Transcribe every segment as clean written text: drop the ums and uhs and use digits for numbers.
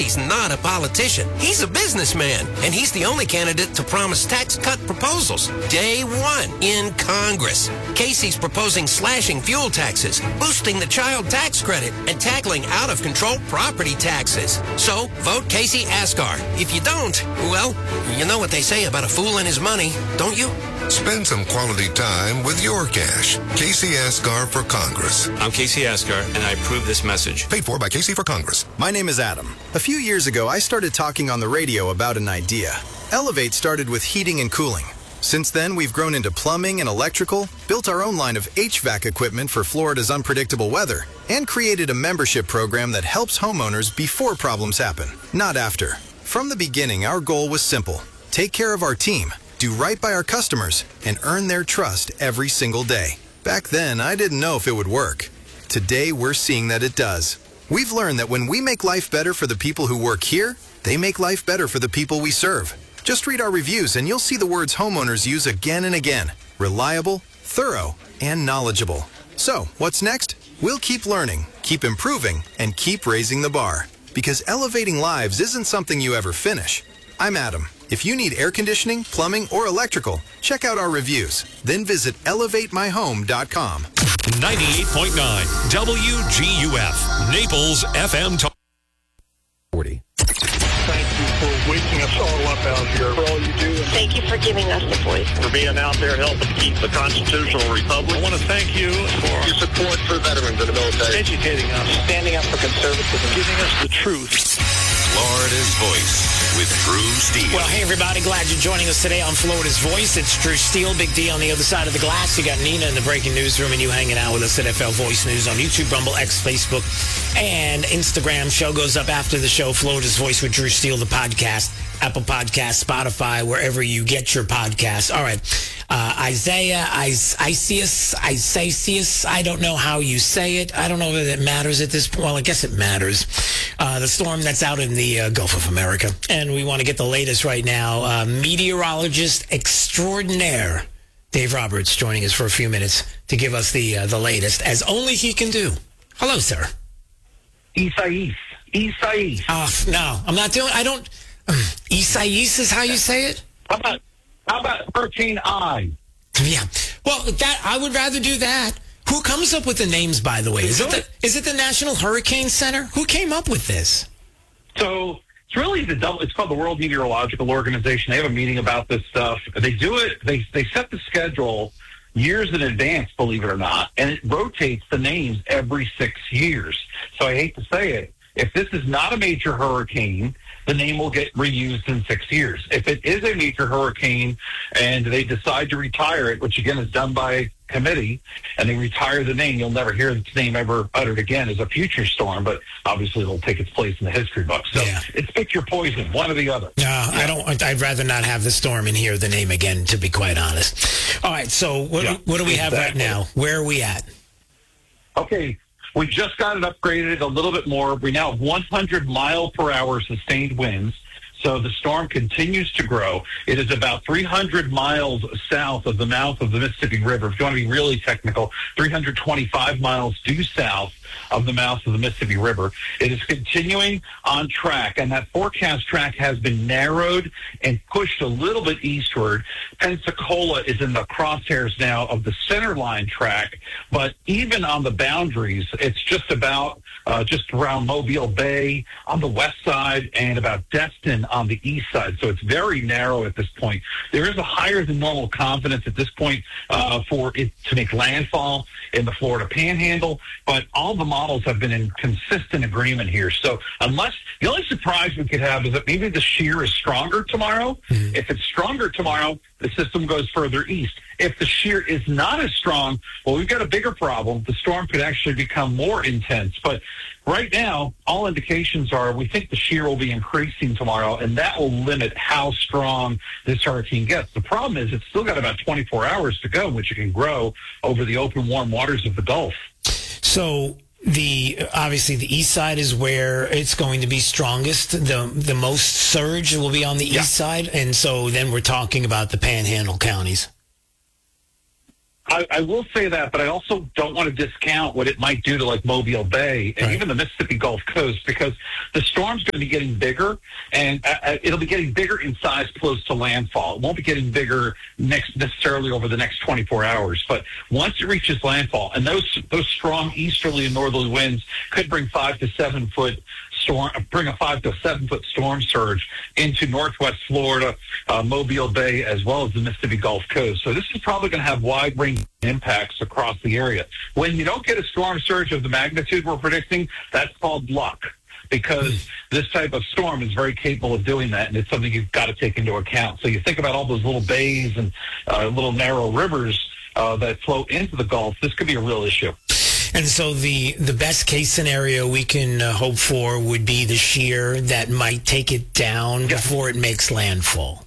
He's not a politician. He's a businessman, and he's the only candidate to promise tax cut proposals. Day one in Congress. Casey's proposing slashing fuel taxes, boosting the child tax credit, and tackling out-of-control property taxes. So, vote Casey Asgar. If you don't, well, you know what they say about a fool and his money, don't you? Spend some quality time with your cash. Casey Asgar for Congress. I'm Casey Asgar, and I approve this message. Paid for by Casey for Congress. My name is Adam. A few years ago, I started talking on the radio about an idea. Elevate started with heating and cooling. Since then, we've grown into plumbing and electrical, built our own line of HVAC equipment for Florida's unpredictable weather, and created a membership program that helps homeowners before problems happen, not after. From the beginning, our goal was simple. Take care of our team, do right by our customers, and earn their trust every single day. Back then, I didn't know if it would work. Today, we're seeing that it does. We've learned that when we make life better for the people who work here, they make life better for the people we serve. Just read our reviews and you'll see the words homeowners use again and again. Reliable, thorough, and knowledgeable. So, what's next? We'll keep learning, keep improving, and keep raising the bar. Because elevating lives isn't something you ever finish. I'm Adam. If you need air conditioning, plumbing, or electrical, check out our reviews. Then visit elevatemyhome.com. 98.9 WGUF, Naples FM Talk. 40. Thank you for waking us all up out here, for all you do. Thank you for giving us the voice. For being out there helping keep the constitutional republic. I want to thank you for your support for veterans in the military. Educating us, standing up for conservatism, giving us the truth. Florida's Voice with Drew Steele. Well, hey, everybody. Glad you're joining us today on Florida's Voice. It's Drew Steele, Big D on the other side of the glass. You got Nina in the breaking newsroom, and you hanging out with us at FL Voice News on YouTube, Rumble, X, Facebook, and Instagram. Show goes up after the show, Florida's Voice with Drew Steele, the podcast, Apple Podcasts, Spotify, wherever you get your podcasts. All right. Isaiah, Isacius, I don't know how you say it. I don't know if it matters at this point. Well, I guess it matters. The storm that's out in the Gulf of America. And we want to get the latest right now. Meteorologist extraordinaire Dave Roberts joining us for a few minutes to give us the latest, as only he can do. Hello, sir. Isais. No, I'm not doing, I don't, Isais is how you say it? How about Hurricane I? Yeah. Well, that I would rather do that. Who comes up with the names, by the way? Is it the National Hurricane Center? Who came up with this? So it's really it's called the World Meteorological Organization. They have a meeting about this stuff. They do it. They set the schedule years in advance, believe it or not, and it rotates the names every 6 years. So I hate to say it. If this is not a major hurricane, the name will get reused in 6 years. If it is a major hurricane and they decide to retire it, which again is done by committee, and they retire the name, you'll never hear its name ever uttered again as a future storm, but obviously it'll take its place in the history book. So It's pick your poison, one or the other. No, I'd rather not have the storm and hear the name again, to be quite honest. All right, so what do we have right now? Where are we at? Okay. We just got it upgraded a little bit more. We now have 100 mile per hour sustained winds. So the storm continues to grow. It is about 300 miles south of the mouth of the Mississippi River. If you want to be really technical, 325 miles due south of the mouth of the Mississippi River. It is continuing on track, and that forecast track has been narrowed and pushed a little bit eastward. Pensacola is in the crosshairs now of the center line track, but even on the boundaries, it's just about just around Mobile Bay on the west side and about Destin on the east side. So it's very narrow at this point. There is a higher than normal confidence at this point for it to make landfall in the Florida Panhandle, but all the models have been in consistent agreement here. So unless the only surprise we could have is that maybe the shear is stronger tomorrow. Mm-hmm. If it's stronger tomorrow, the system goes further east. If the shear is not as strong, well, we've got a bigger problem. The storm could actually become more intense. But right now, all indications are we think the shear will be increasing tomorrow, and that will limit how strong this hurricane gets. The problem is it's still got about 24 hours to go, which it can grow over the open, warm waters of the Gulf. So obviously the east side is where it's going to be strongest. The most surge will be on the east side, and so then we're talking about the Panhandle counties. I will say that, but I also don't want to discount what it might do to like Mobile Bay and even the Mississippi Gulf Coast, because the storm's going to be getting bigger, and it'll be getting bigger in size close to landfall. It won't be getting bigger necessarily over the next 24 hours, but once it reaches landfall, and those strong easterly and northerly winds could bring 5 to 7 foot storm, bring a 5 to 7 foot storm surge into northwest Florida, Mobile Bay, as well as the Mississippi Gulf Coast. So this is probably going to have wide-ranging impacts across the area. When you don't get a storm surge of the magnitude we're predicting, that's called luck, because this type of storm is very capable of doing that, and it's something you've got to take into account. So you think about all those little bays and little narrow rivers that flow into the Gulf. This could be a real issue. And so the best case scenario we can hope for would be the shear that might take it down before it makes landfall.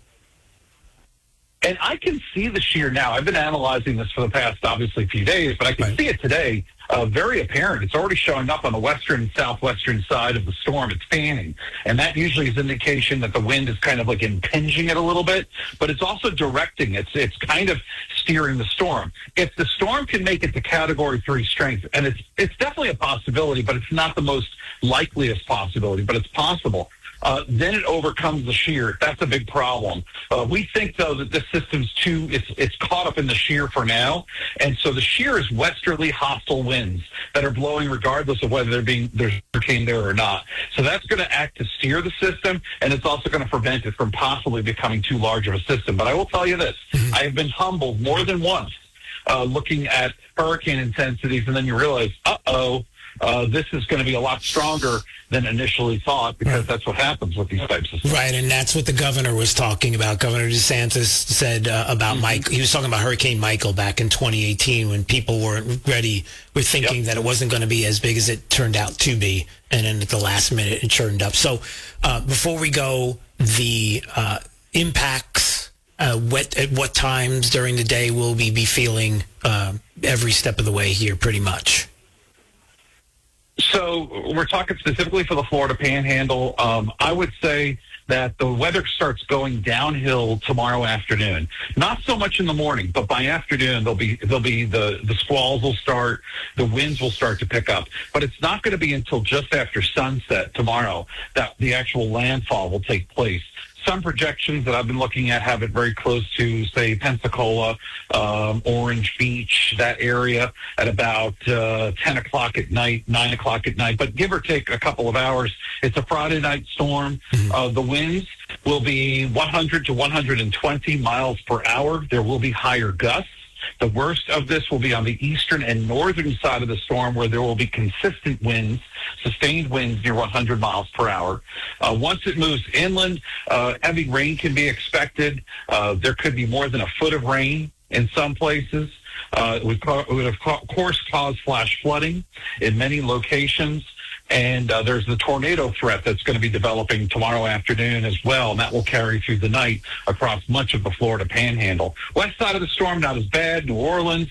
And I can see the shear now. I've been analyzing this for the past, obviously, few days, but I can see it today. Very apparent. It's already showing up on the western and southwestern side of the storm. It's fanning. And that usually is indication that the wind is kind of like impinging it a little bit, but it's also directing. It's kind of steering the storm. If the storm can make it to Category 3 strength, and it's definitely a possibility, but it's not the most likeliest possibility, but it's possible. Then it overcomes the shear. That's a big problem. We think, though, that this system's it's caught up in the shear for now. And so the shear is westerly hostile winds that are blowing regardless of whether there's hurricane there or not. So that's going to act to steer the system, and it's also going to prevent it from possibly becoming too large of a system. But I will tell you this. I have been humbled more than once looking at hurricane intensities, and then you realize, this is going to be a lot stronger than initially thought, because that's what happens with these types of stuff. Right, and that's what the governor was talking about. Governor DeSantis said about Mike. He was talking about Hurricane Michael back in 2018 when people weren't ready, were thinking that it wasn't going to be as big as it turned out to be, and then at the last minute it turned up. So before we go, the impacts, at what times during the day will we be feeling every step of the way here pretty much? So we're talking specifically for the Florida Panhandle. I would say that the weather starts going downhill tomorrow afternoon. Not so much in the morning, but by afternoon there'll be the squalls will start, the winds will start to pick up. But it's not going to be until just after sunset tomorrow that the actual landfall will take place. Some projections that I've been looking at have it very close to, say, Pensacola, Orange Beach, that area at about 10 o'clock at night, 9 o'clock at night. But give or take a couple of hours, it's a Friday night storm. The winds will be 100 to 120 miles per hour. There will be higher gusts. The worst of this will be on the eastern and northern side of the storm, where there will be consistent winds, sustained winds near 100 miles per hour. Once it moves inland, heavy rain can be expected. There could be more than a foot of rain in some places. It would, of course, cause flash flooding in many locations. And there's the tornado threat that's going to be developing tomorrow afternoon as well, and that will carry through the night across much of the Florida Panhandle. West side of the storm, not as bad. New Orleans,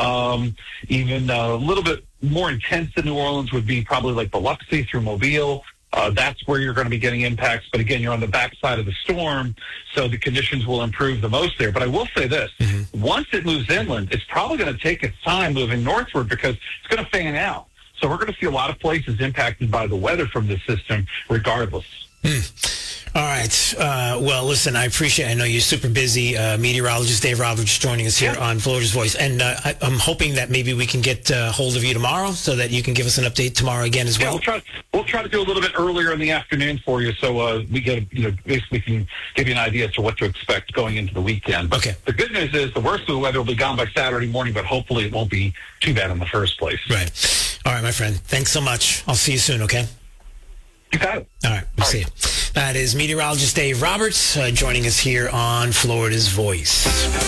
even a little bit more intense than New Orleans would be probably like Biloxi through Mobile. That's where you're going to be getting impacts. But again, you're on the backside of the storm, so the conditions will improve the most there. But I will say this. Once it moves inland, it's probably going to take its time moving northward, because it's going to fan out. So we're going to see a lot of places impacted by the weather from this system regardless. All right. Well, listen, I know you're super busy. Meteorologist Dave Roberts joining us here on Florida's Voice. And I'm hoping that maybe we can get hold of you tomorrow so that you can give us an update tomorrow again as well. We'll try to do a little bit earlier in the afternoon for you, so we get, basically can give you an idea as to what to expect going into the weekend. But the good news is the worst of the weather will be gone by Saturday morning, but hopefully it won't be too bad in the first place. Right. All right, my friend. Thanks so much. I'll see you soon, okay? You got it. All right. We'll see you. That is meteorologist Dave Roberts joining us here on Florida's Voice.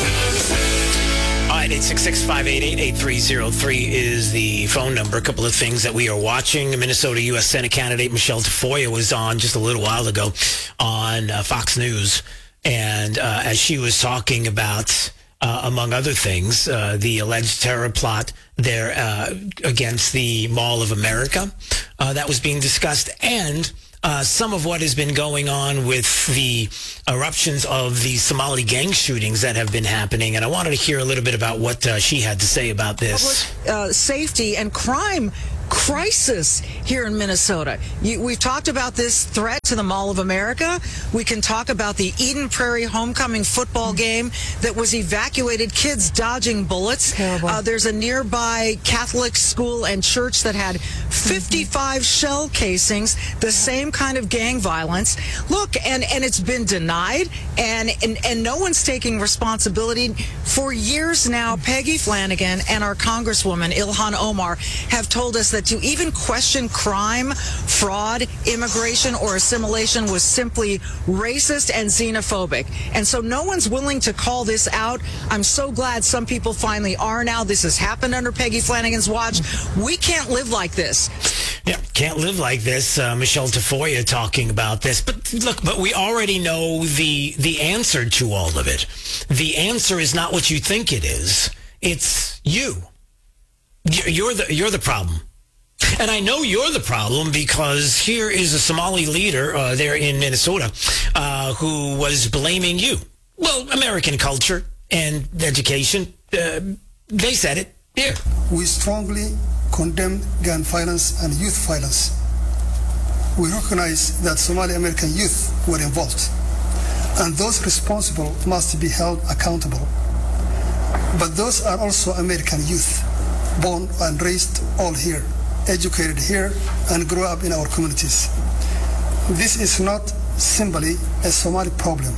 All right, 866-588-8303 is the phone number. A couple of things that we are watching. Minnesota U.S. Senate candidate Michelle Tafoya was on just a little while ago on Fox News. And as she was talking about, among other things, the alleged terror plot there against the Mall of America that was being discussed, and some of what has been going on with the eruptions of the Somali gang shootings that have been happening. And I wanted to hear a little bit about what she had to say about this. Public safety and crime crisis here in Minnesota. We've talked about this threat to the Mall of America. We can talk about the Eden Prairie homecoming football game that was evacuated, kids dodging bullets. There's a nearby Catholic school and church that had 55 shell casings, the same kind of gang violence. Look, and it's been denied, and no one's taking responsibility. For years now, Peggy Flanagan and our Congresswoman, Ilhan Omar, have told us that to even question crime, fraud, immigration, or assimilation was simply racist and xenophobic. And so no one's willing to call this out. I'm so glad some people finally are now. This has happened under Peggy Flanagan's watch. We can't live like this. Yeah, can't live like this. Michelle Tafoya talking about this. But look, we already know the answer to all of it. The answer is not what you think it is. It's you. You're the problem. And I know you're the problem because here is a Somali leader there in Minnesota who was blaming you. Well, American culture and education, they said it. Here. We strongly condemn gun violence and youth violence. We recognize that Somali American youth were involved, and those responsible must be held accountable. But those are also American youth, born and raised all here, educated here, and grew up in our communities. This is not simply a Somali problem.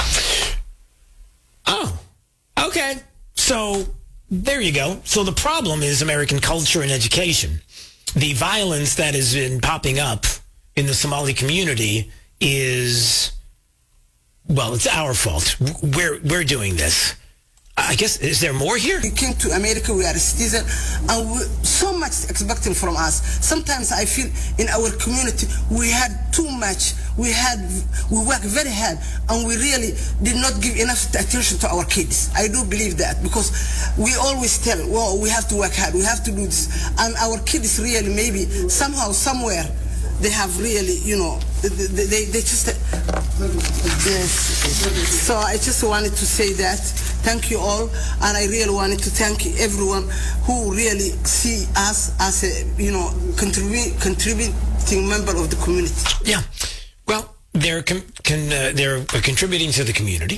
Oh, okay. So there you go. So the problem is American culture and education. The violence that has been popping up in the Somali community is, well, it's our fault. We're doing this. I guess, is there more here? We came to America, we are a citizen, and so much expecting from us. Sometimes I feel in our community we had too much. We worked very hard, and we really did not give enough attention to our kids. I do believe that, because we always tell, well, we have to work hard, we have to do this. And our kids really, maybe, somehow, somewhere, they have really, they just, yes. So I just wanted to say that. Thank you all, and I really wanted to thank everyone who really see us as a, contributing member of the community. Yeah, well, they're contributing to the community,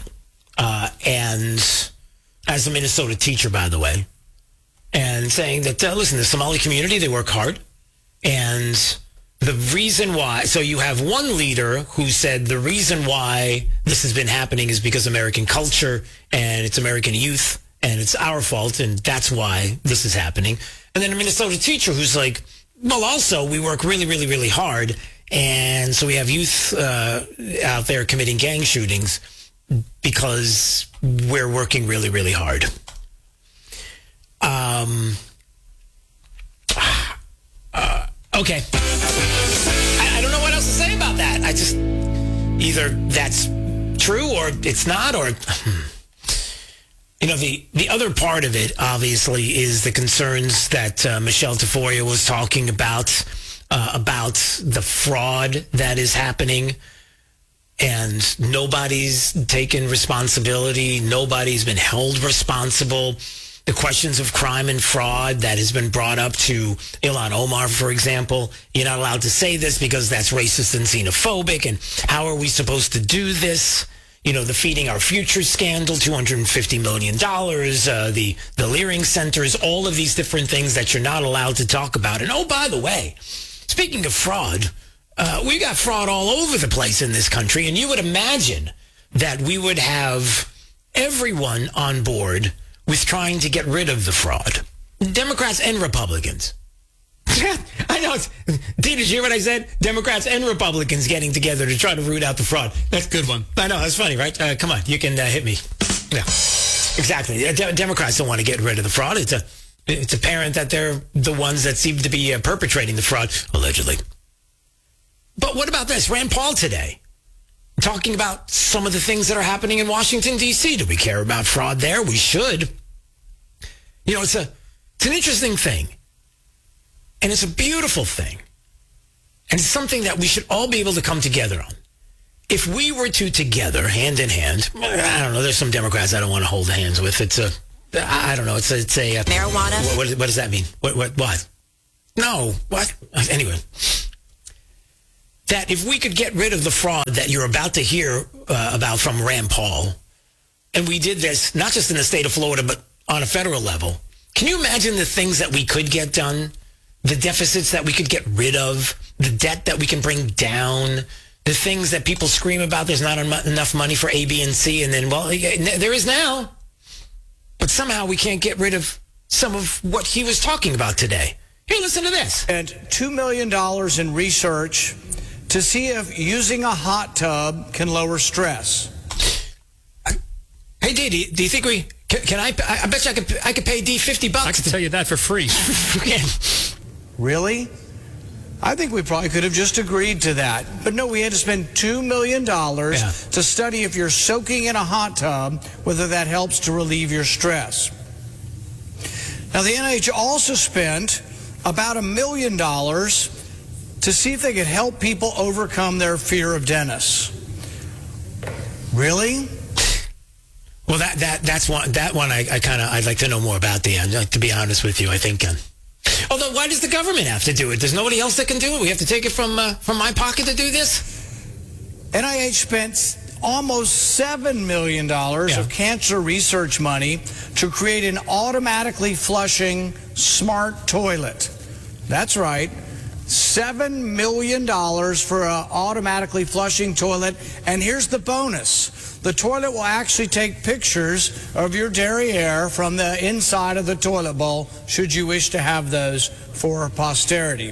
and as a Minnesota teacher, by the way, and saying that listen, the Somali community, they work hard, and the reason why, so you have one leader who said the reason why this has been happening is because American culture and it's American youth and it's our fault and that's why this is happening. And then a Minnesota teacher who's like, well, also we work really, really, really hard. And so we have youth out there committing gang shootings because we're working really, really hard. Okay. I don't know what else to say about that. I just, either that's true or it's not, or, the other part of it, obviously, is the concerns that Michelle Tafoya was talking about the fraud that is happening, and nobody's taken responsibility. Nobody's been held responsible. The questions of crime and fraud that has been brought up to Ilhan Omar, for example. You're not allowed to say this because that's racist and xenophobic. And how are we supposed to do this? The Feeding Our Future scandal, $250 million, the Leering Centers, all of these different things that you're not allowed to talk about. And oh, by the way, speaking of fraud, we got fraud all over the place in this country. And you would imagine that we would have everyone on board with trying to get rid of the fraud. Democrats and Republicans. I know. Did you hear what I said? Democrats and Republicans getting together to try to root out the fraud. That's a good one. I know. That's funny, right? Come on. You can hit me. Yeah, exactly. Democrats don't want to get rid of the fraud. It's apparent that they're the ones that seem to be perpetrating the fraud, allegedly. But what about this? Rand Paul today, talking about some of the things that are happening in Washington, D.C. Do we care about fraud there? We should. It's an interesting thing. And it's a beautiful thing. And it's something that we should all be able to come together on. If we were to together, hand in hand, I don't know, there's some Democrats I don't want to hold hands with. I don't know, it's a marijuana? What does that mean? What? No, what? Anyway. That if we could get rid of the fraud that you're about to hear about from Rand Paul, and we did this not just in the state of Florida, but on a federal level, can you imagine the things that we could get done? The deficits that we could get rid of, the debt that we can bring down, the things that people scream about, there's not enough money for A, B, and C, and then, well, there is now. But somehow we can't get rid of some of what he was talking about today. Here, listen to this. And $2 million in research to see if using a hot tub can lower stress. Hey, D, do you think we can? I bet you I could pay D $50. I can tell you that for free. Really? I think we probably could have just agreed to that. But no, we had to spend $2 million to study if you're soaking in a hot tub, whether that helps to relieve your stress. Now, the NIH also spent about $1 million to see if they could help people overcome their fear of dentists. Really? Well, that's one. That one I'd like to know more about. To be honest with you, I think. Although, why does the government have to do it? There's nobody else that can do it. We have to take it from my pocket to do this. NIH spent almost $7 million of cancer research money to create an automatically flushing smart toilet. That's right. $7 million for an automatically flushing toilet. And here's the bonus. The toilet will actually take pictures of your derriere from the inside of the toilet bowl, should you wish to have those for posterity.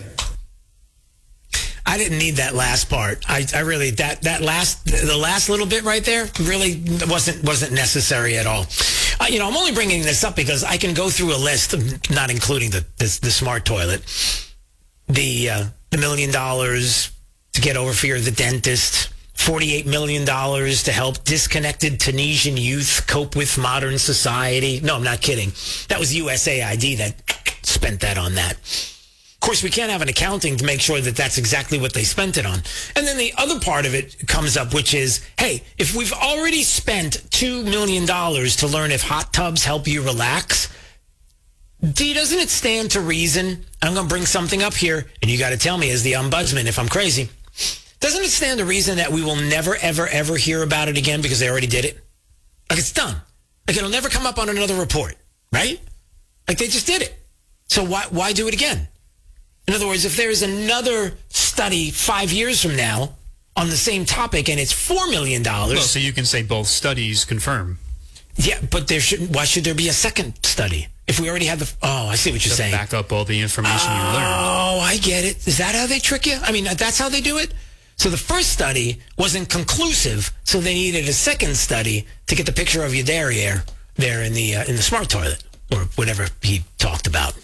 I didn't need that last part. I really, the last little bit right there really wasn't necessary at all. I'm only bringing this up because I can go through a list, not including the smart toilet. The $1 million to get over fear of the dentist, $48 million to help disconnected Tunisian youth cope with modern society. No, I'm not kidding. That was USAID that spent that on that. Of course, we can't have an accounting to make sure that that's exactly what they spent it on. And then the other part of it comes up, which is, hey, if we've already spent $2 million to learn if hot tubs help you relax, doesn't it stand to reason? I'm going to bring something up here, and you got to tell me as the ombudsman if I'm crazy. Doesn't it stand to reason that we will never, ever, ever hear about it again because they already did it? Like, it's done. Like, it'll never come up on another report, right? Like, they just did it. So why do it again? In other words, if there's another study 5 years from now on the same topic and it's $4 million... Well, so you can say both studies confirm. Yeah, but why should there be a second study? If we already have I see what you're saying. Back up all the information you learned. Oh, I get it. Is that how they trick you? I mean, that's how they do it? So the first study wasn't conclusive, so they needed a second study to get the picture of your derriere there in the smart toilet, or whatever he talked about.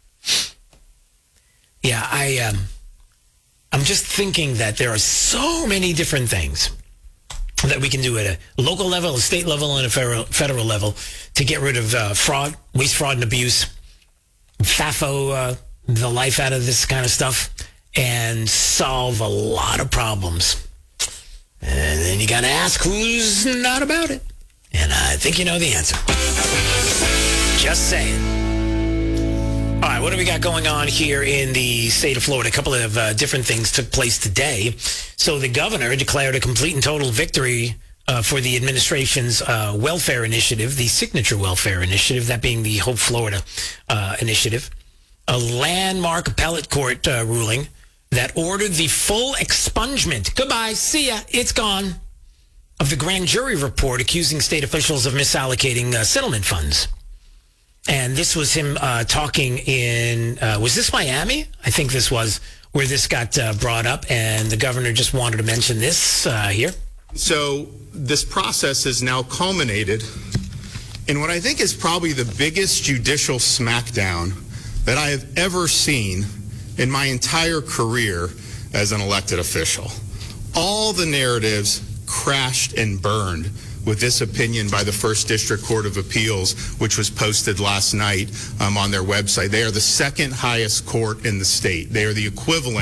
Yeah, I'm just thinking that there are so many different things that we can do at a local level, a state level, and a federal level to get rid of fraud, waste, fraud, and abuse, FAFO the life out of this kind of stuff, and solve a lot of problems. And then you got to ask who's not about it. And I think you know the answer. Just saying. All right, what do we got going on here in the state of Florida? A couple of different things took place today. So the governor declared a complete and total victory for the administration's welfare initiative, the Signature Welfare Initiative, that being the Hope Florida initiative. A landmark appellate court ruling that ordered the full expungement, goodbye, see ya, it's gone, of the grand jury report accusing state officials of misallocating settlement funds. And this was him talking in, was this Miami? I think this was where this got brought up, and the governor just wanted to mention this here. So this process has now culminated in what I think is probably the biggest judicial smackdown that I have ever seen in my entire career as an elected official. All the narratives crashed and burned with this opinion by the First District Court of Appeals, which was posted last night on their website. They are the second highest court in the state. They are the equivalent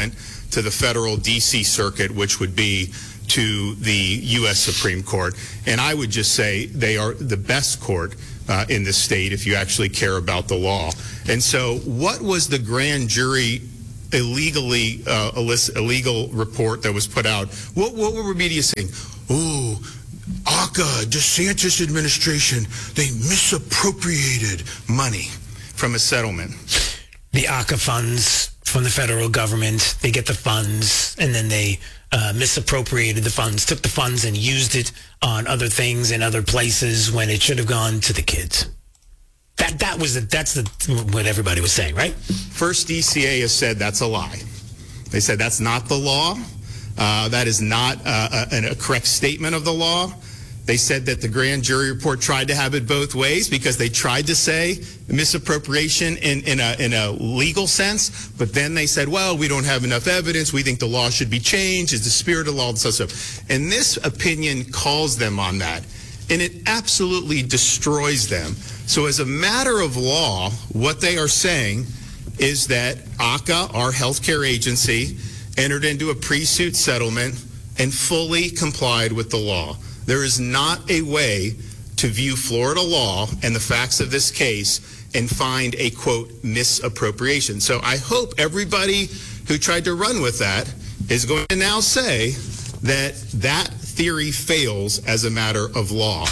to the federal D.C. Circuit, which would be to the U.S. Supreme Court. And I would just say they are the best court in the state if you actually care about the law. And so what was the grand jury illegal report that was put out? What were media saying? Oh, ACA, DeSantis administration, they misappropriated money from a settlement. The ACA funds from the federal government, they get the funds, and then they misappropriated the funds, took the funds and used it on other things in other places when it should have gone to the kids. That's what everybody was saying, right? First, DCA has said that's a lie. They said that's not the law. That is not a correct statement of the law. They said that the grand jury report tried to have it both ways because they tried to say misappropriation in a legal sense, but then they said, well, we don't have enough evidence. We think the law should be changed. It's the spirit of the law and stuff. And this opinion calls them on that, and it absolutely destroys them. So as a matter of law, what they are saying is that ACA, our healthcare agency, entered into a pre-suit settlement and fully complied with the law. There is not a way to view Florida law and the facts of this case and find a, quote, misappropriation. So I hope everybody who tried to run with that is going to now say that that theory fails as a matter of law.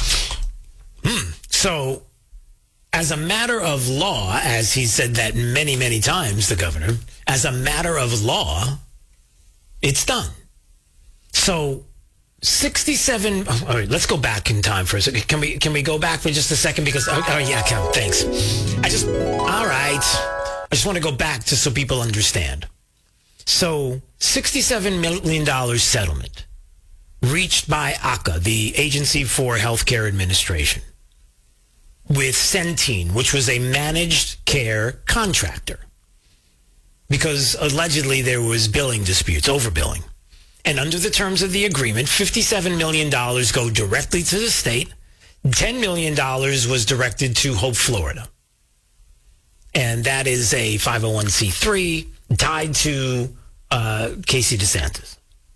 So, as a matter of law, as he said that many, many times, the governor, as a matter of law, it's done. So, 67. All right, let's go back in time for a second. Can we go back for just a second? Because thanks. All right. I just want to go back just so people understand. So, $67 million settlement reached by ACA, the Agency for Healthcare Administration, with Centene, which was a managed care contractor, because allegedly there was billing disputes, overbilling. And under the terms of the agreement, $57 million go directly to the state. $10 million was directed to Hope, Florida. And that is a 501c3 tied to Casey DeSantis.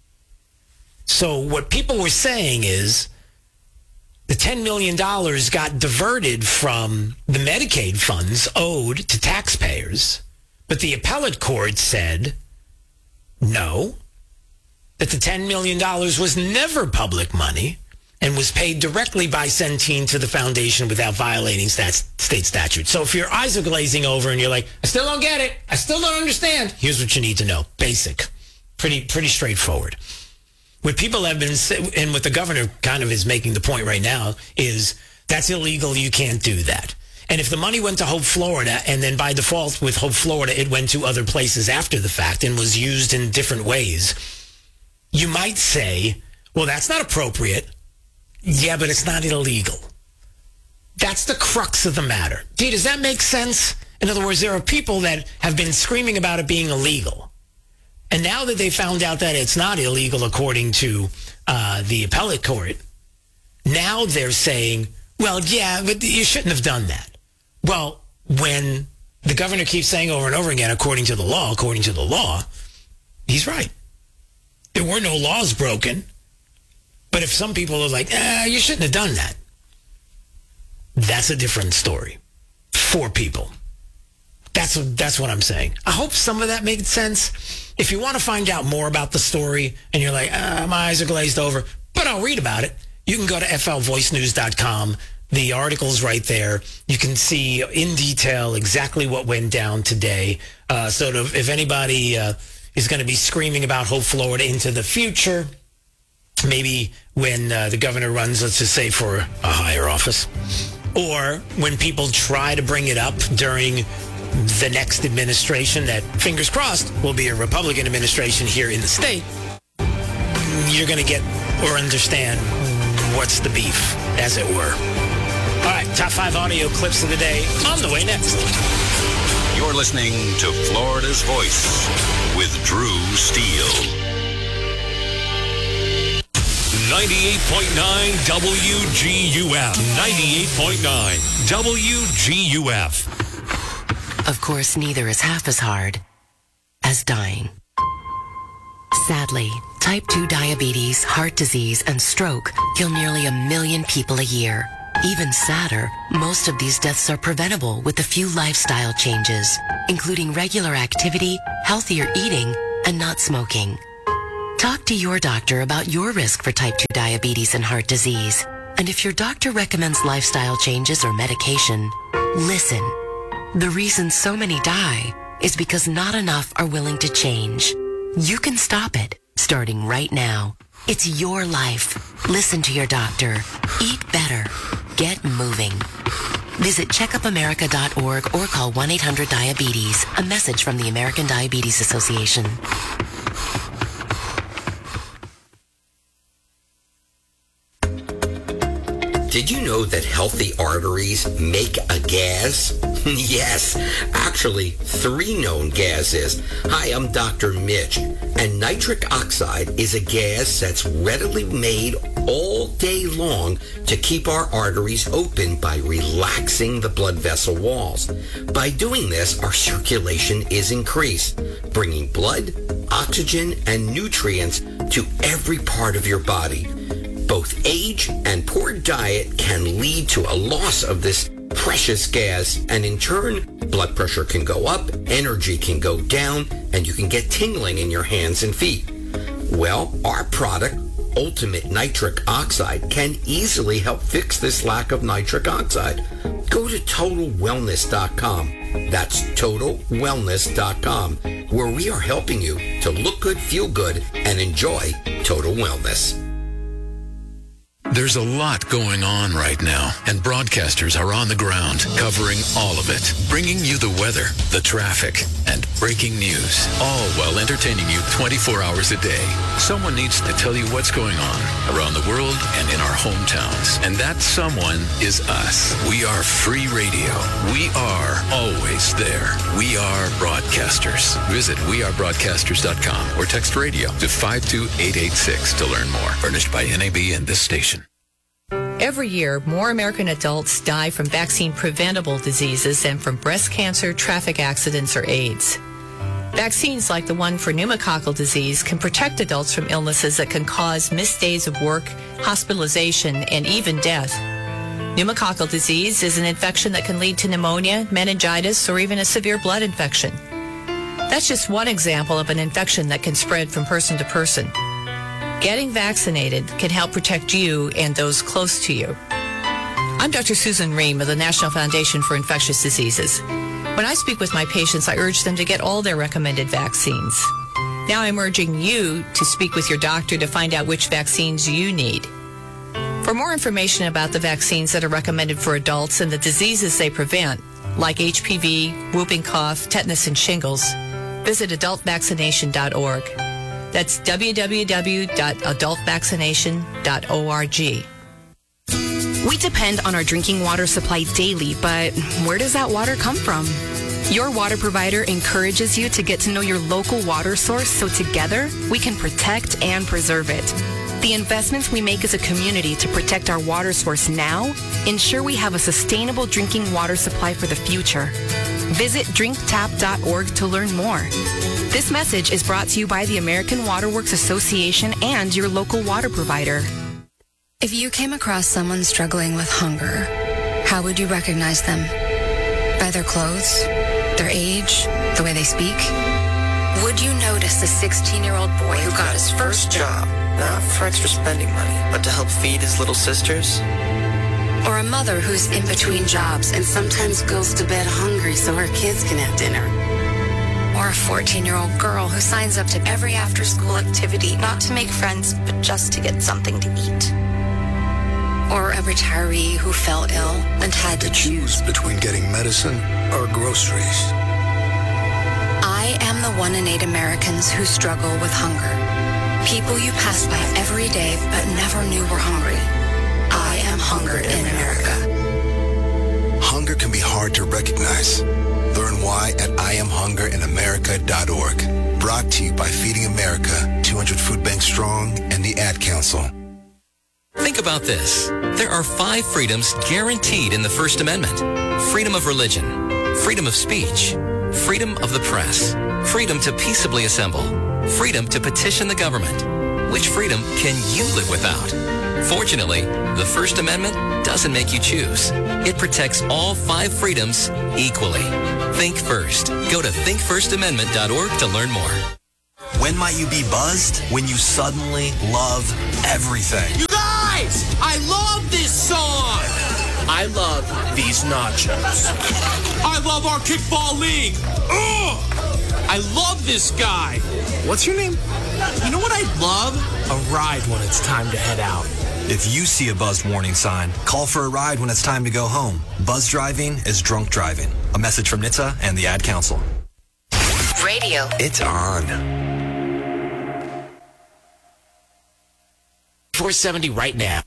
So what people were saying is the $10 million got diverted from the Medicaid funds owed to taxpayers. But the appellate court said no, that the $10 million was never public money and was paid directly by Centene to the foundation without violating state statute. So if your eyes are glazing over and you're like, I still don't get it, I still don't understand, here's what you need to know. Basic. Pretty straightforward. What people have been, and what the governor kind of is making the point right now, is that's illegal, you can't do that. And if the money went to Hope, Florida, and then by default with Hope, Florida, it went to other places after the fact and was used in different ways, you might say, well, that's not appropriate. Yeah, but it's not illegal. That's the crux of the matter. Gee, does that make sense? In other words, there are people that have been screaming about it being illegal. And now that they found out that it's not illegal according to the appellate court, now they're saying, well, yeah, but you shouldn't have done that. Well, when the governor keeps saying over and over again, according to the law, he's right. There were no laws broken. But if some people are like, you shouldn't have done that, that's a different story for people. That's what I'm saying. I hope some of that made sense. If you want to find out more about the story and you're like, my eyes are glazed over, but I'll read about it, you can go to flvoicenews.com. The article's right there. You can see in detail exactly what went down today. If anybody is going to be screaming about Hope, Florida into the future, maybe when the governor runs, let's just say, for a higher office, or when people try to bring it up during the next administration that, fingers crossed, will be a Republican administration here in the state, you're going to get or understand what's the beef, as it were. All right, top 5 audio clips of the day on the way next. You're listening to Florida's Voice with Drew Steele. 98.9 WGUF. 98.9 WGUF. Of course, neither is half as hard as dying. Sadly, type 2 diabetes, heart disease, and stroke kill nearly 1 million people a year. Even sadder, most of these deaths are preventable with a few lifestyle changes, including regular activity, healthier eating, and not smoking. Talk to your doctor about your risk for type 2 diabetes and heart disease. And if your doctor recommends lifestyle changes or medication, listen. The reason so many die is because not enough are willing to change. You can stop it, starting right now. It's your life. Listen to your doctor. Eat better. Get moving. Visit checkupamerica.org or call 1-800-DIABETES. A message from the American Diabetes Association. Did you know that healthy arteries make a gas? Yes, actually 3 known gases. Hi, I'm Dr. Mitch, and nitric oxide is a gas that's readily made all day long to keep our arteries open by relaxing the blood vessel walls. By doing this, our circulation is increased, bringing blood, oxygen, and nutrients to every part of your body. Both age and poor diet can lead to a loss of this precious gas, and in turn, blood pressure can go up, energy can go down, and you can get tingling in your hands and feet. Well, our product, Ultimate Nitric Oxide, can easily help fix this lack of nitric oxide. Go to TotalWellness.com. That's TotalWellness.com, where we are helping you to look good, feel good, and enjoy total wellness. There's a lot going on right now, and broadcasters are on the ground covering all of it, bringing you the weather, the traffic, and breaking news, all while entertaining you 24 hours a day. Someone needs to tell you what's going on around the world and in our hometowns, and that someone is us. We are free radio. We are always there. We are broadcasters. Visit wearebroadcasters.com or text radio to 52886 to learn more. Furnished by NAB and this station. Every year, more American adults die from vaccine-preventable diseases than from breast cancer, traffic accidents, or AIDS. Vaccines like the one for pneumococcal disease can protect adults from illnesses that can cause missed days of work, hospitalization, and even death. Pneumococcal disease is an infection that can lead to pneumonia, meningitis, or even a severe blood infection. That's just one example of an infection that can spread from person to person. Getting vaccinated can help protect you and those close to you. I'm Dr. Susan Ream of the National Foundation for Infectious Diseases. When I speak with my patients, I urge them to get all their recommended vaccines. Now I'm urging you to speak with your doctor to find out which vaccines you need. For more information about the vaccines that are recommended for adults and the diseases they prevent, like HPV, whooping cough, tetanus, and shingles, visit adultvaccination.org. That's www.adultvaccination.org. We depend on our drinking water supply daily, but where does that water come from? Your water provider encourages you to get to know your local water source so together we can protect and preserve it. The investments we make as a community to protect our water source now ensure we have a sustainable drinking water supply for the future. Visit drinktap.org to learn more. This message is brought to you by the American Water Works Association and your local water provider. If you came across someone struggling with hunger, how would you recognize them? By their clothes, their age, the way they speak? Would you notice the 16-year-old boy who got his first job, not for extra spending money, but to help feed his little sisters? Or a mother who's in between jobs and sometimes goes to bed hungry so her kids can have dinner? Or a 14-year-old girl who signs up to every after-school activity, not to make friends, but just to get something to eat? Or a retiree who fell ill and had to choose between getting medicine or groceries? I am the 1 in 8 Americans who struggle with hunger. People you pass by every day but never knew were hungry. I am hunger in America. Hunger can be hard to recognize. Learn why at IamHungerInAmerica.org. Brought to you by Feeding America, 200 Food Banks Strong, and the Ad Council. Think about this. There are 5 freedoms guaranteed in the First Amendment. Freedom of religion, freedom of speech, freedom of the press, freedom to peaceably assemble, freedom to petition the government. Which freedom can you live without? Fortunately, the First Amendment doesn't make you choose. It protects all 5 freedoms equally. Think first. Go to thinkfirstamendment.org to learn more. When might you be buzzed? When you suddenly love everything. You guys, I love this song. I love these nachos. I love our kickball league. Ugh! I love this guy. What's your name? You know what I'd love? A ride when it's time to head out. If you see a buzzed warning sign, call for a ride when it's time to go home. Buzz driving is drunk driving. A message from NHTSA and the Ad Council. Radio. It's on. 470 right now.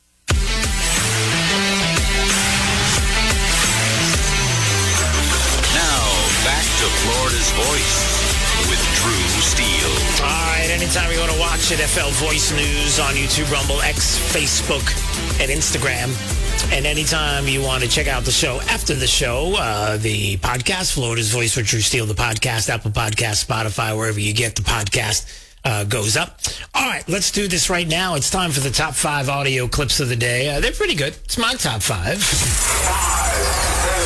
Now, back to Florida's Voice with Drew Steele. All right, anytime you want to watch NFL Voice News on YouTube, Rumble, X, Facebook, and Instagram. And anytime you want to check out the show after the show, the podcast, Florida's Voice with Drew Steele, the podcast, Apple Podcast, Spotify, wherever you get the podcast, goes up. All right, let's do this right now. It's time for the top 5 audio clips of the day. They're pretty good. It's my top 5.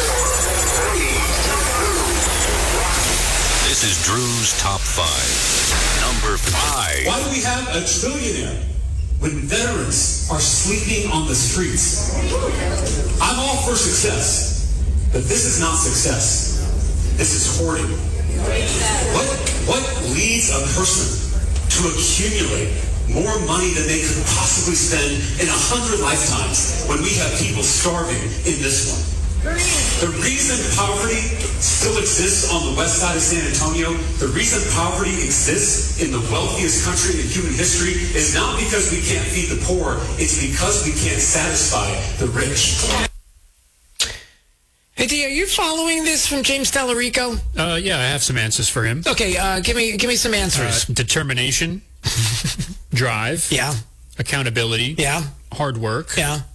This is Drew's Top 5. Number 5. Why do we have a trillionaire when veterans are sleeping on the streets? I'm all for success, but this is not success. This is hoarding. What leads a person to accumulate more money than they could possibly spend in 100 lifetimes when we have people starving in this one? The reason poverty still exists on the west side of San Antonio, the reason poverty exists in the wealthiest country in human history is not because we can't feed the poor, it's because we can't satisfy the rich. Hey, D, are you following this from James Tallarico? Yeah, I have some answers for him. Okay, give me some answers. Determination, drive, yeah, accountability, yeah, hard work, yeah.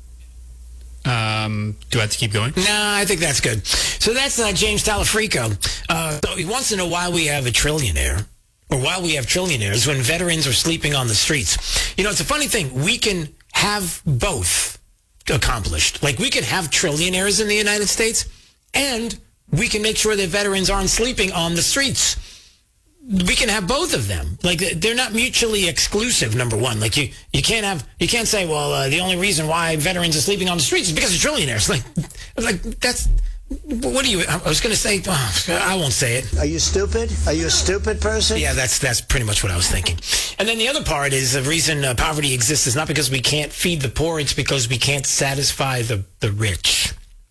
Do I have to keep going? Nah, I think that's good. So that's James Tallarico. So he wants to know why we have a trillionaire, or why we have trillionaires when veterans are sleeping on the streets. You know, it's a funny thing. We can have both accomplished. Like, we can have trillionaires in the United States, and we can make sure that veterans aren't sleeping on the streets. We can have both of them. Like, they're not mutually exclusive, number one. Like, you can't say, well, the only reason why veterans are sleeping on the streets is because of trillionaires. Like that's, what do you, I was going to say, I won't say it. Are you stupid? Are you a stupid person? Yeah, that's pretty much what I was thinking. And then the other part is the reason poverty exists is not because we can't feed the poor, it's because we can't satisfy the rich.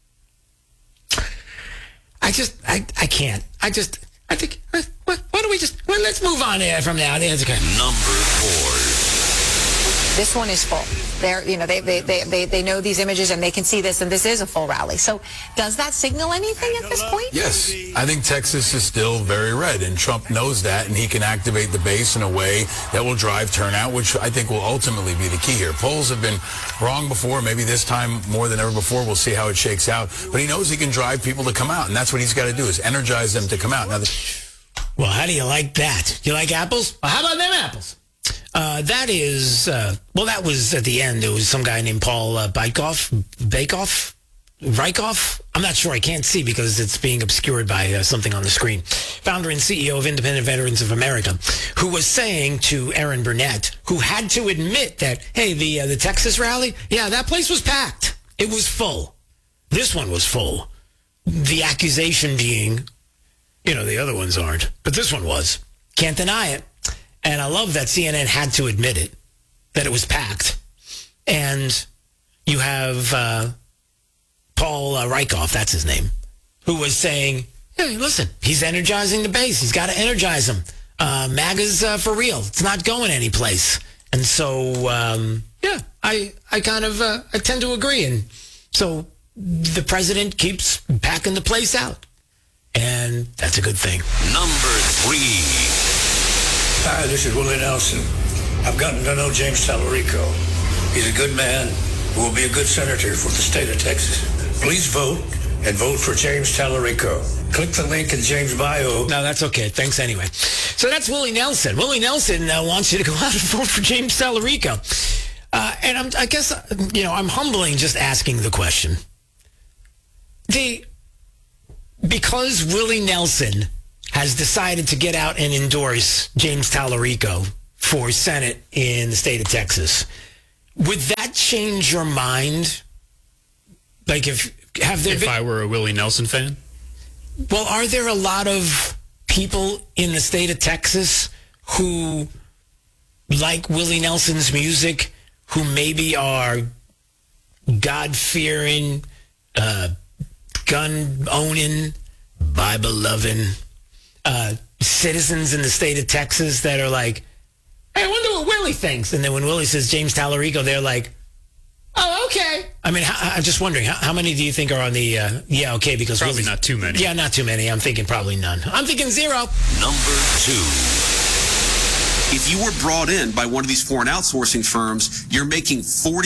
I can't. I think, why don't we just, let's move on from now. Okay. Number 4. This one is full. They know these images and they can see this, and this is a full rally. So does that signal anything at this point? Yes. I think Texas is still very red, and Trump knows that, and he can activate the base in a way that will drive turnout, which I think will ultimately be the key here. Polls have been wrong before. Maybe this time more than ever before. We'll see how it shakes out. But he knows he can drive people to come out, and that's what he's got to do, is energize them to come out. Now, well, how do you like that? You like apples? Well, how about them apples? That was at the end. There was some guy named Paul Rieckhoff. I'm not sure. I can't see because it's being obscured by something on the screen. Founder and CEO of Independent Veterans of America, who was saying to Erin Burnett, who had to admit that, hey, the Texas rally, yeah, that place was packed. It was full. This one was full. The accusation being, the other ones aren't, but this one was. Can't deny it. And I love that CNN had to admit it, that it was packed. And you have Paul Rieckhoff, that's his name, who was saying, hey, listen, he's energizing the base. He's got to energize them. MAGA's for real. It's not going anyplace. And so, I tend to agree. And so the president keeps packing the place out. And that's a good thing. Number 3. Hi, this is Willie Nelson. I've gotten to know James Tallarico. He's a good man who will be a good senator for the state of Texas. Please vote and vote for James Tallarico. Click the link in James' bio. No, that's okay. Thanks anyway. So that's Willie Nelson. Willie Nelson wants you to go out and vote for James Tallarico. And I guess, I'm humbling just asking the question. Because Willie Nelson has decided to get out and endorse James Tallarico for Senate in the state of Texas, would that change your mind? Like if I were a Willie Nelson fan? Well, are there a lot of people in the state of Texas who like Willie Nelson's music, who maybe are God-fearing, gun-owning, Bible-loving citizens in the state of Texas that are like, hey, I wonder what Willie thinks. And then when Willie says James Tallarico, they're like, oh, okay. I mean, I'm just wondering, how many do you think are on the, okay, because probably Willie's, not too many. Yeah, not too many. I'm thinking probably none. I'm thinking 0. Number 2. If you were brought in by one of these foreign outsourcing firms, you're making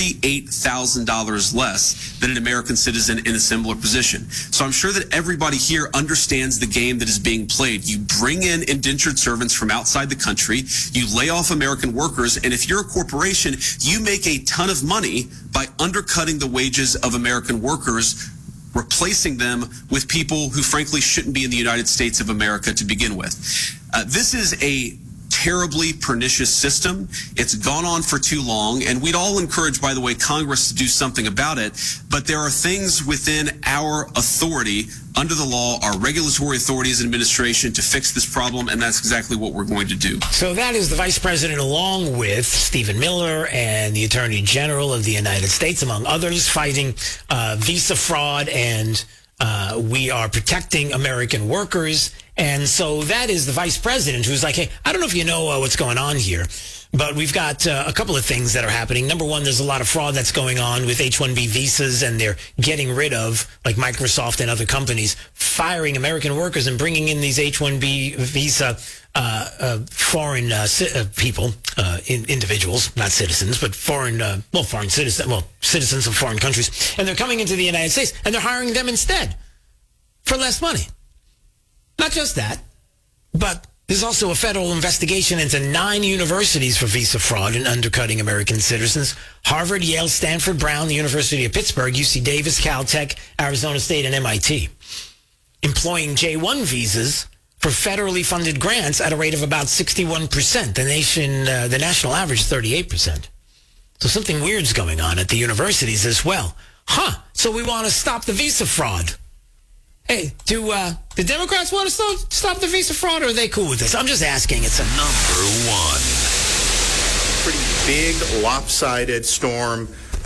$48,000 less than an American citizen in a similar position. So I'm sure that everybody here understands the game that is being played. You bring in indentured servants from outside the country, you lay off American workers, and if you're a corporation, you make a ton of money by undercutting the wages of American workers, replacing them with people who frankly shouldn't be in the United States of America to begin with. This is a terribly pernicious system. It's gone on for too long, and we'd all encourage, by the way, Congress to do something about it, but there are things within our authority under the law, our regulatory authority as an administration, to fix this problem, and that's exactly what we're going to do. So that is the Vice President, along with Stephen Miller and the Attorney General of the United States, among others, fighting visa fraud, and we are protecting American workers. And so that is the Vice President who's like, hey, I don't know if you know what's going on here, but we've got a couple of things that are happening. Number one, there's a lot of fraud that's going on with H-1B visas, and they're getting rid of, like Microsoft and other companies, firing American workers and bringing in these H-1B visa foreign people, individuals, not citizens, but foreign citizens, citizens of foreign countries. And they're coming into the United States, and they're hiring them instead for less money. Not just that, but there's also a federal investigation into 9 universities for visa fraud and undercutting American citizens. Harvard, Yale, Stanford, Brown, the University of Pittsburgh, UC Davis, Caltech, Arizona State, and MIT, employing J-1 visas for federally funded grants at a rate of about 61%. The national average is 38%. So something weird's going on at the universities as well. So we want to stop the visa fraud. Hey, do the Democrats want to stop the visa fraud, or are they cool with this? I'm just asking. It's a number 1. Pretty big lopsided storm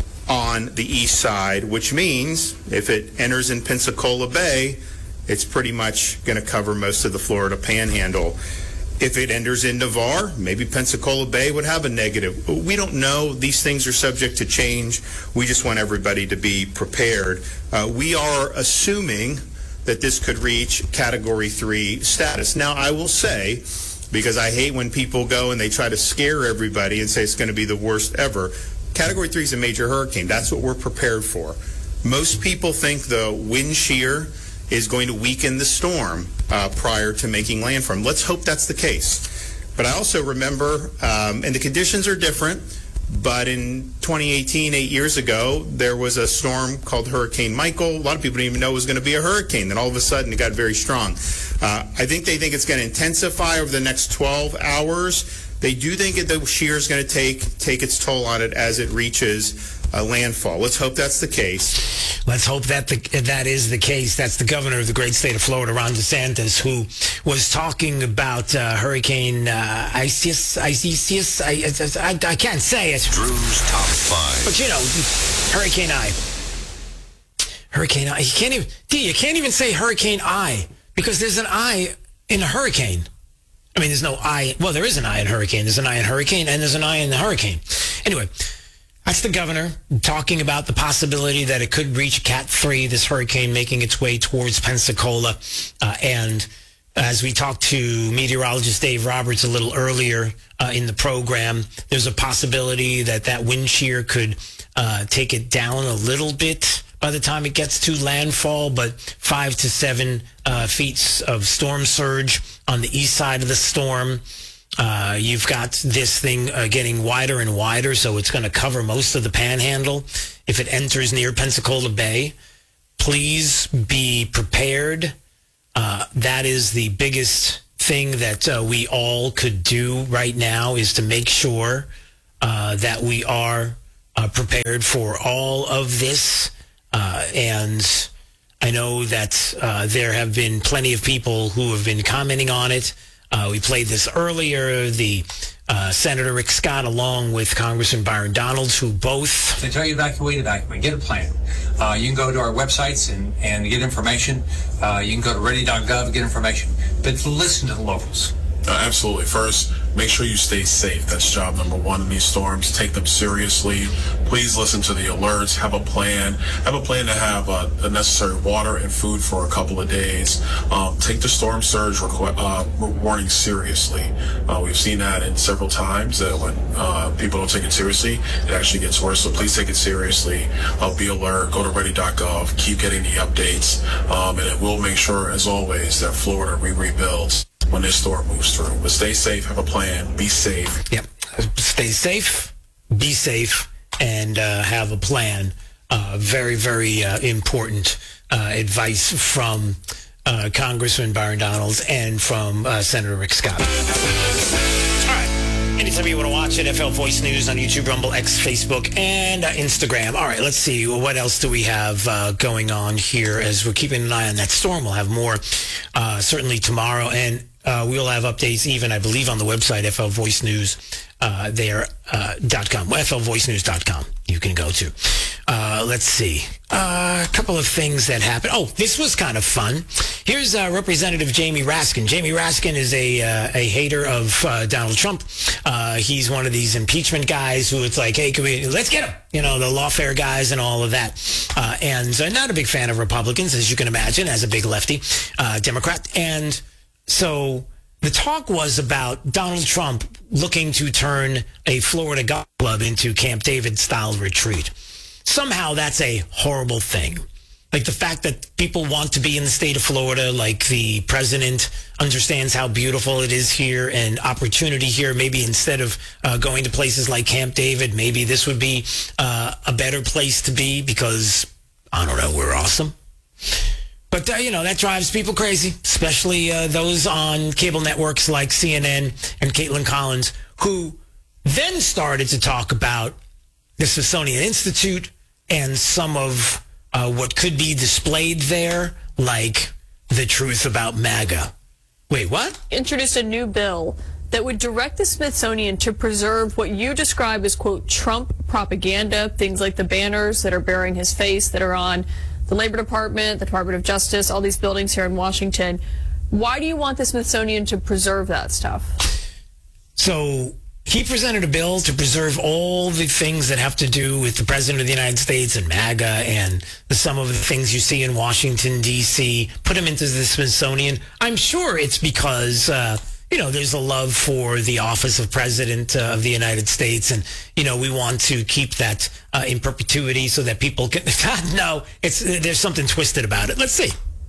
on the east side, which means if it enters in Pensacola Bay, it's pretty much going to cover most of the Florida Panhandle. If it enters in Navarre, maybe Pensacola Bay would have a negative. We don't know. These things are subject to change. We just want everybody to be prepared. We are assuming that this could reach Category 3 status. Now, I will say, because I hate when people go and they try to scare everybody and say it's going to be the worst ever, Category 3 is a major hurricane. That's what we're prepared for. Most people think the wind shear is going to weaken the storm prior to making landfall. Let's hope that's the case. But I also remember, and the conditions are different, but in 2018, 8 years ago, there was a storm called Hurricane Michael. A lot of people didn't even know it was going to be a hurricane. Then all of a sudden, it got very strong. I think they think it's going to intensify over the next 12 hours. They do think that the shear is going to take its toll on it as it reaches landfall. Let's hope that's the case. Let's hope that that is the case. That's the governor of the great state of Florida, Ron DeSantis, who was talking about Hurricane Isis. I can't say it. Drew's Top 5. But Hurricane I. Hurricane I. You can't even say Hurricane I, because there's an I in a hurricane. I mean, there's no I. Well, there is an I in hurricane. There's an I in hurricane, and there's an I in the hurricane. Anyway, that's the governor talking about the possibility that it could reach Cat 3, this hurricane making its way towards Pensacola. And as we talked to meteorologist Dave Roberts a little earlier in the program, there's a possibility that wind shear could take it down a little bit, by the time it gets to landfall, but 5 to 7 feet of storm surge on the east side of the storm. You've got this thing getting wider and wider, so it's going to cover most of the panhandle. If it enters near Pensacola Bay, please be prepared. That is the biggest thing that we all could do right now, is to make sure that we are prepared for all of this. And I know that there have been plenty of people who have been commenting on it. We played this earlier. The Senator Rick Scott, along with Congressman Byron Donalds, who both... They tell you to evacuate, get a plan. You can go to our websites and get information. You can go to ready.gov, get information. But listen to the locals. Absolutely. First, make sure you stay safe. That's job number one in these storms. Take them seriously. Please listen to the alerts. Have a plan. Have a plan to have the necessary water and food for a couple of days. Take the storm surge warning seriously. We've seen that in several times that when people don't take it seriously, it actually gets worse. So please take it seriously. Be alert. Go to ready.gov. Keep getting the updates. And it will make sure, as always, that Florida rebuilds when this storm moves through. But stay safe, have a plan, be safe. Yep. Stay safe, be safe, and have a plan. Very, very important advice from Congressman Byron Donalds and from Senator Rick Scott. All right. Anytime you want to watch NFL Voice News on YouTube, Rumble, X, Facebook, and Instagram. All right, let's see. What else do we have going on here as we're keeping an eye on that storm? We'll have more certainly tomorrow, and we'll have updates even, I believe, on the website, flvoicenews.com, flvoicenews.com you can go to. Let's see. A couple of things that happened. Oh, this was kind of fun. Here's Representative Jamie Raskin. Jamie Raskin is a hater of Donald Trump. He's one of these impeachment guys who it's like, hey, let's get him. You know, the lawfare guys and all of that. And not a big fan of Republicans, as you can imagine, as a big lefty Democrat. And so the talk was about Donald Trump looking to turn a Florida golf club into Camp David-style retreat. Somehow that's a horrible thing. Like the fact that people want to be in the state of Florida, like the president understands how beautiful it is here and opportunity here. Maybe instead of going to places like Camp David, maybe this would be a better place to be because, I don't know, we're awesome. But, that drives people crazy, especially those on cable networks like CNN and Caitlin Collins, who then started to talk about the Smithsonian Institute and some of what could be displayed there, like the truth about MAGA. Wait, what? Introduced a new bill that would direct the Smithsonian to preserve what you describe as, quote, Trump propaganda, things like the banners that are bearing his face that are on the Labor Department, the Department of Justice, all these buildings here in Washington. Why do you want the Smithsonian to preserve that stuff? So he presented a bill to preserve all the things that have to do with the President of the United States and MAGA and some of the things you see in Washington, D.C., put them into the Smithsonian. I'm sure it's because, there's a love for the office of President of the United States. And, we want to keep that in perpetuity so that people can... No, there's something twisted about it. Let's see.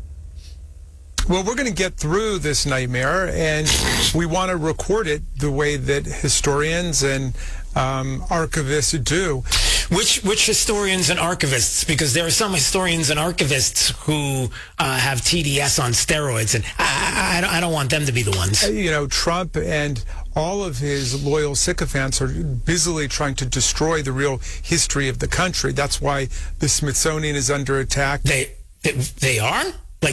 Well, we're going to get through this nightmare, and we want to record it the way that historians and archivists do. Which historians and archivists? Because there are some historians and archivists who have TDS on steroids, and I don't want them to be the ones. Trump and all of his loyal sycophants are busily trying to destroy the real history of the country. That's why the Smithsonian is under attack. They are?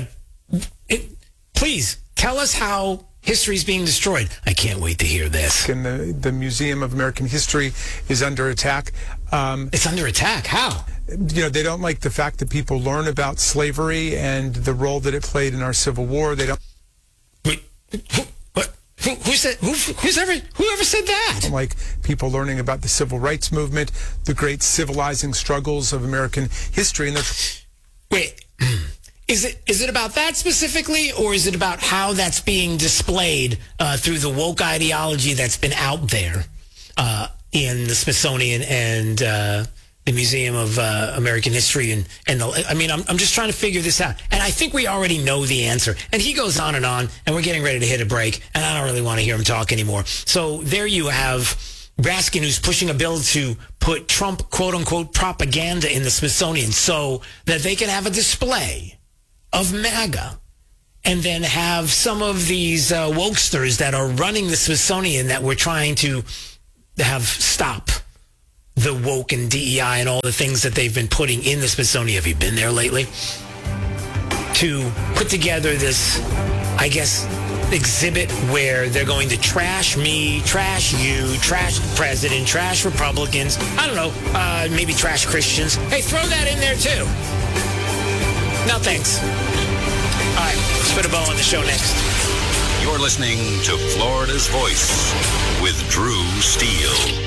Please, tell us how history is being destroyed. I can't wait to hear this. And the Museum of American History is under attack. It's under attack? How? They don't like the fact that people learn about slavery and the role that it played in our Civil War. They don't... Wait, who ever said that? Like people learning about the Civil Rights Movement, the great civilizing struggles of American history. And wait... Is it about that specifically, or is it about how that's being displayed through the woke ideology that's been out there in the Smithsonian and the Museum of American History, and I'm just trying to figure this out. And I think we already know the answer. And he goes on, and we're getting ready to hit a break, and I don't really want to hear him talk anymore. So there you have Raskin, who's pushing a bill to put Trump, quote-unquote, propaganda in the Smithsonian so that they can have a display of MAGA, and then have some of these wokesters that are running the Smithsonian that we're trying to have stop the woke and DEI and all the things that they've been putting in the Smithsonian. Have you been there lately? To put together this, I guess, exhibit where they're going to trash me, trash you, trash the president, trash Republicans, I don't know, maybe trash Christians. Hey, throw that in there too. No thanks. All right, let's put a bow on the show next. You're listening to Florida's Voice with Drew Steele.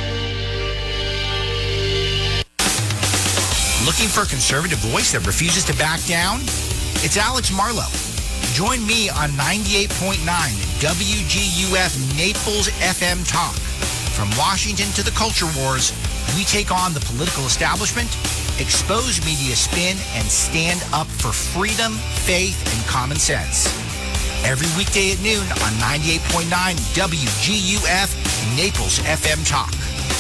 Looking for a conservative voice that refuses to back down? It's Alex Marlowe. Join me on 98.9 WGUF Naples FM Talk. From Washington to the culture wars, we take on the political establishment, expose media spin, and stand up for freedom, faith, and common sense. Every weekday at noon on 98.9 WGUF Naples FM Talk.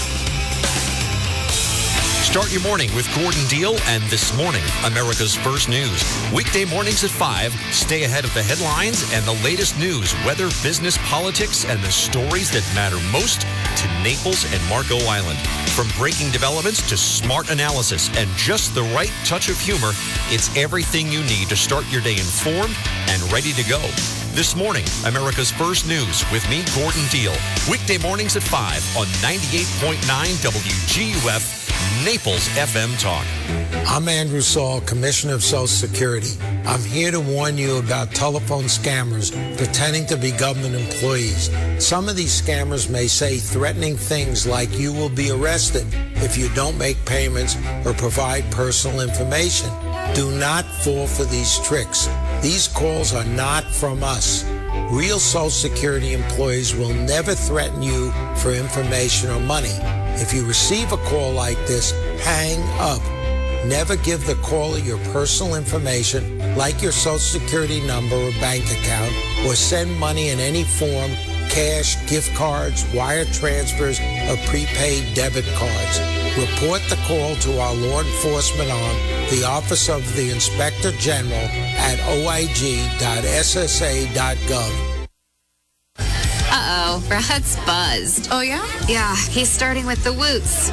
Start your morning with Gordon Deal and This Morning, America's First News. Weekday mornings at 5, stay ahead of the headlines and the latest news, weather, business, politics, and the stories that matter most to Naples and Marco Island. From breaking developments to smart analysis and just the right touch of humor, it's everything you need to start your day informed and ready to go. This Morning, America's First News with me, Gordon Deal. Weekday mornings at 5 on 98.9 WGUF. Naples FM Talk. I'm Andrew Saul, Commissioner of Social Security. I'm here to warn you about telephone scammers pretending to be government employees. Some of these scammers may say threatening things like you will be arrested if you don't make payments or provide personal information. Do not fall for these tricks. These calls are not from us. Real Social Security employees will never threaten you for information or money. If you receive a call like this, hang up. Never give the caller your personal information, like your Social Security number or bank account, or send money in any form, cash, gift cards, wire transfers, or prepaid debit cards. Report the call to our law enforcement arm, the Office of the Inspector General, at oig.ssa.gov. Uh-oh, Brad's buzzed. Oh, yeah? Yeah, he's starting with the woots.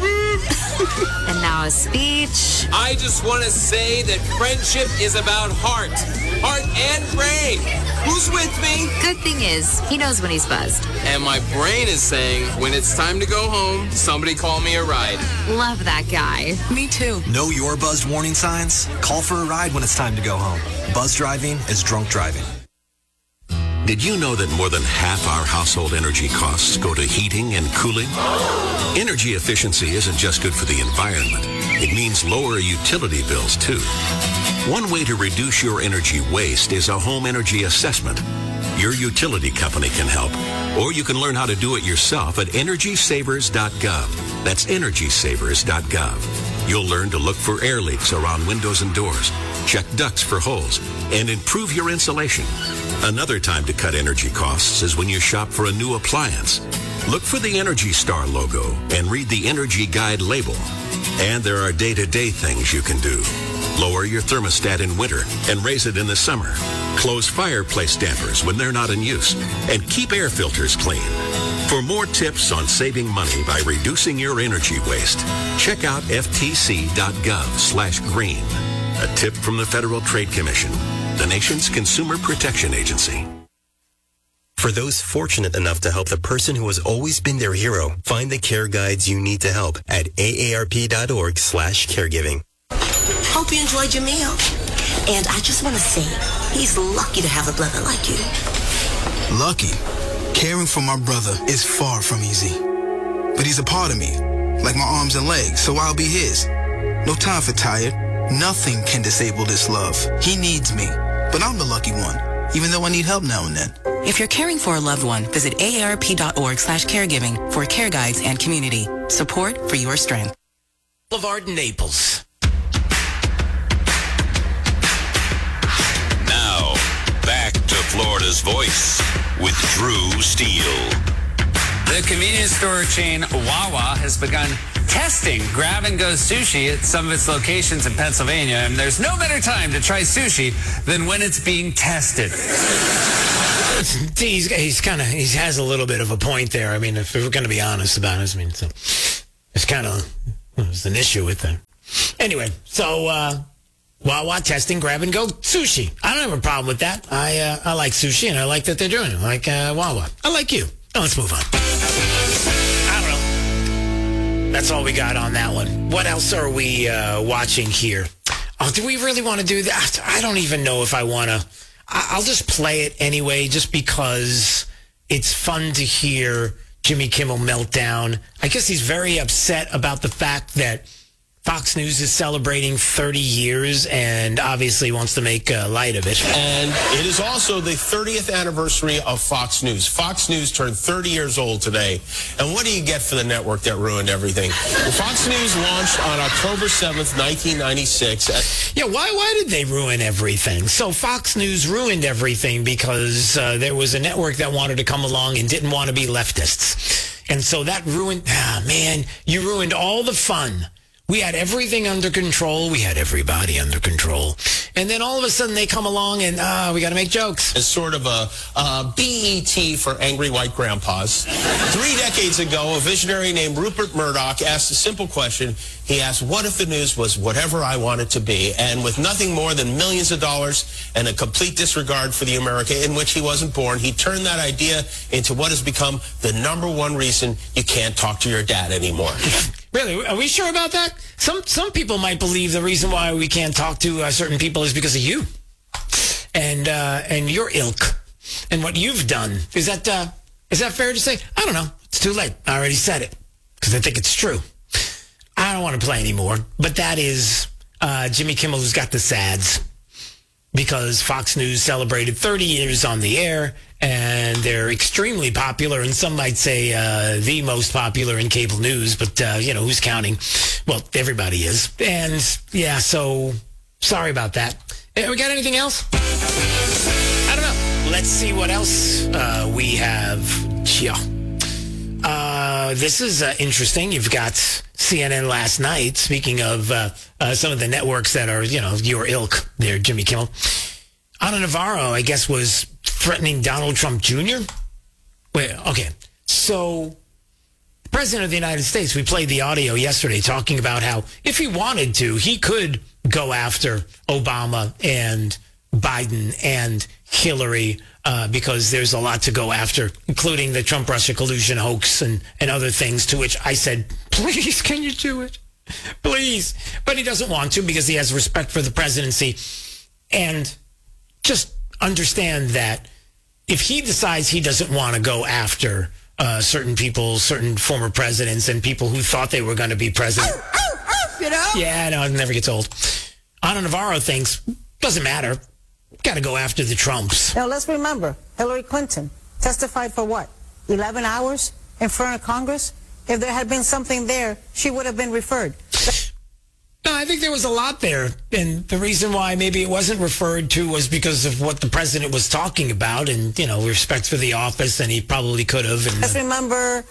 And now a speech. I just want to say that friendship is about heart and brain. Who's with me? Good thing is, he knows when he's buzzed. And my brain is saying, when it's time to go home, somebody call me a ride. Love that guy. Me too. Know your buzzed warning signs? Call for a ride when it's time to go home. Buzz driving is drunk driving. Did you know that more than half our household energy costs go to heating and cooling? Energy efficiency isn't just good for the environment. It means lower utility bills, too. One way to reduce your energy waste is a home energy assessment. Your utility company can help, or you can learn how to do it yourself at EnergySavers.gov. That's EnergySavers.gov. You'll learn to look for air leaks around windows and doors, check ducts for holes, and improve your insulation. Another time to cut energy costs is when you shop for a new appliance. Look for the Energy Star logo and read the Energy Guide label. And there are day-to-day things you can do. Lower your thermostat in winter and raise it in the summer. Close fireplace dampers when they're not in use. And keep air filters clean. For more tips on saving money by reducing your energy waste, check out ftc.gov/green. A tip from the Federal Trade Commission, the nation's consumer protection agency. For those fortunate enough to help the person who has always been their hero, find the care guides you need to help at aarp.org/caregiving. Hope you enjoyed your meal. And I just want to say, he's lucky to have a brother like you. Lucky? Caring for my brother is far from easy. But he's a part of me, like my arms and legs, so I'll be his. No time for tired. Nothing can disable this love. He needs me, but I'm the lucky one, even though I need help now and then. If you're caring for a loved one, visit aarp.org/caregiving for care guides and community. Support for your strength. Boulevard, Naples. Now, back to Florida's Voice with Drew Steele. The convenience store chain Wawa has begun testing grab-and-go sushi at some of its locations in Pennsylvania, and there's no better time to try sushi than when it's being tested. He has a little bit of a point there. I mean, if we're going to be honest about it, I mean, so it's kind of there's an issue with that. Anyway, so Wawa testing grab-and-go sushi. I don't have a problem with that. I like sushi, and I like that they're doing it. I like Wawa. I like you. Now let's move on. I don't know. That's all we got on that one. What else are we watching here? Oh, do we really want to do that? I don't even know if I want to. I'll just play it anyway, just because it's fun to hear Jimmy Kimmel meltdown. I guess he's very upset about the fact that Fox News is celebrating 30 years and obviously wants to make light of it. And it is also the 30th anniversary of Fox News. Fox News turned 30 years old today. And what do you get for the network that ruined everything? Well, Fox News launched on October 7th, 1996. Yeah, why did they ruin everything? So Fox News ruined everything because there was a network that wanted to come along and didn't want to be leftists. And so that ruined, man, you ruined all the fun. We had everything under control. We had everybody under control. And then all of a sudden they come along and, we got to make jokes. It's sort of a BET for angry white grandpas. 3 decades ago, a visionary named Rupert Murdoch asked a simple question. He asked, what if the news was whatever I want it to be? And with nothing more than millions of dollars and a complete disregard for the America in which he wasn't born, he turned that idea into what has become the #1 reason you can't talk to your dad anymore. Really? Are we sure about that? Some people might believe the reason why we can't talk to certain people is because of you and your ilk and what you've done. Is that fair to say? I don't know. It's too late. I already said it because I think it's true. I don't want to play anymore. But that is Jimmy Kimmel who's got the sads because Fox News celebrated 30 years on the air. And they're extremely popular, and some might say the most popular in cable news, but, who's counting? Well, everybody is. And, yeah, so sorry about that. We got anything else? I don't know. Let's see what else we have. Yeah. This is interesting. You've got CNN last night, speaking of some of the networks that are, your ilk there, Jimmy Kimmel. Ana Navarro, I guess, was threatening Donald Trump Jr.? Wait, okay. So, the President of the United States, we played the audio yesterday talking about how if he wanted to, he could go after Obama and Biden and Hillary because there's a lot to go after, including the Trump-Russia collusion hoax and other things, to which I said, please, can you do it? Please. But he doesn't want to because he has respect for the presidency. And just understand that if he decides he doesn't want to go after certain people, certain former presidents and people who thought they were going to be president. Yeah, no, it never gets old. Ana Navarro thinks, doesn't matter. Got to go after the Trumps. Now, let's remember, Hillary Clinton testified for what? 11 hours in front of Congress? If there had been something there, she would have been referred. No, I think there was a lot there. And the reason why maybe it wasn't referred to was because of what the president was talking about and, respect for the office, and he probably could have. And, let's remember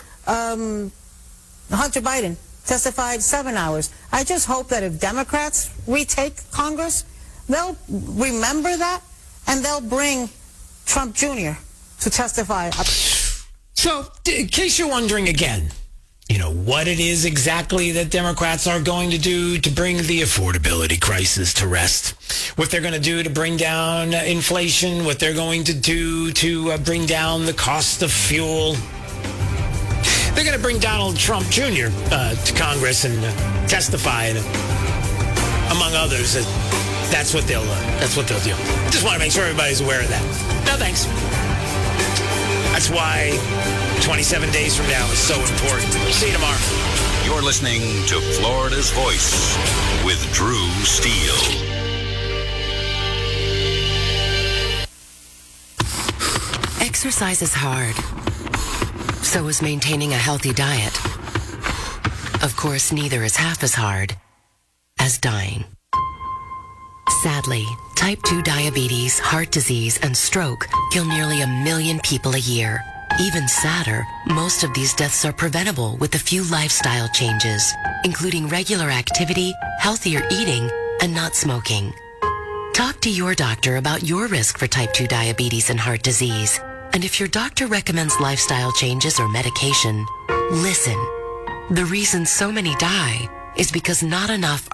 Hunter Biden testified 7 hours. I just hope that if Democrats retake Congress, they'll remember that and they'll bring Trump Jr. to testify. So, in case you're wondering again, what it is exactly that Democrats are going to do to bring the affordability crisis to rest. What they're going to do to bring down inflation. What they're going to do to bring down the cost of fuel. They're going to bring Donald Trump Jr. To Congress and testify, and, among others. That's what they'll do. Just want to make sure everybody's aware of that. No thanks. That's why 27 days from now is so important. See you tomorrow. You're listening to Florida's Voice with Drew Steele. Exercise is hard. So is maintaining a healthy diet. Of course, neither is half as hard as dying. Sadly, type 2 diabetes, heart disease, and stroke kill nearly 1 million people a year. Even sadder, most of these deaths are preventable with a few lifestyle changes, including regular activity, healthier eating, and not smoking. Talk to your doctor about your risk for type 2 diabetes and heart disease. And if your doctor recommends lifestyle changes or medication, listen. The reason so many die is because not enough